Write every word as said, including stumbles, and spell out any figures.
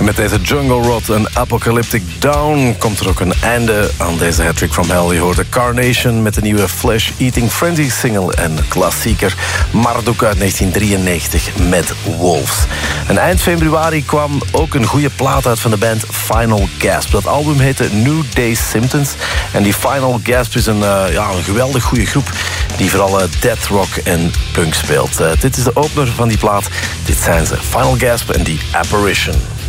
Met deze Jungle Rot en Apocalyptic Down komt er ook een einde aan deze Hattrick from Hell. Je hoorde Carnation met de nieuwe Flesh Eating Frenzy single en klassieker Marduk uit negentien drieënnegentig met Wolves. En eind februari kwam ook een goede plaat uit van de band Final Gasp. Dat album heette New Day Symptoms. En die Final Gasp is een, uh, ja, een geweldig goede groep die vooral uh, death rock en punk speelt. Uh, dit is de opener van die plaat. Dit zijn ze, Final Gasp en The Apparition.